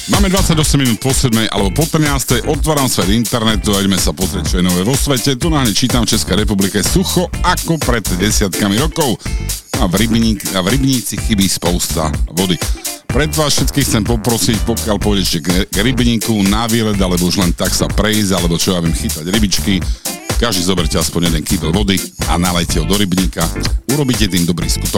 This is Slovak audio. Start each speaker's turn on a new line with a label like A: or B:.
A: Máme 28 minút po 7 alebo po 13. Otváram svet internetu a ideme sa pozrieť, čo je nové vo svete. Tu náhne čítam, v Českej republike sucho ako pred desiatkami rokov. A v rybníci chybí spousta vody. Pred vás všetkých chcem poprosiť, pokiaľ pôjdete k rybníku na výlet, alebo už len tak sa prejsť, alebo čo ja viem, chytať rybičky, každý zoberte aspoň jeden kýbel vody a nalejte ho do rybníka. Urobíte tým dobrý skutok.